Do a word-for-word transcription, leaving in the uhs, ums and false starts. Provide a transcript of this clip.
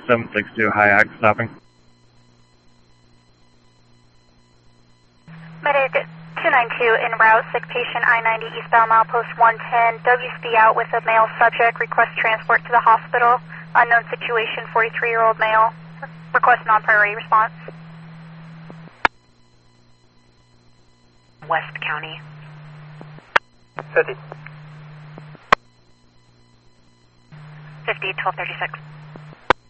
seven six two, high act, stopping. Medic two nine two en route, sick patient I ninety eastbound milepost one ten, W S B out with a male subject, request transport to the hospital, unknown situation, forty-three-year-old male, request non-priority response. West County. fifty. fifty, twelve thirty-six.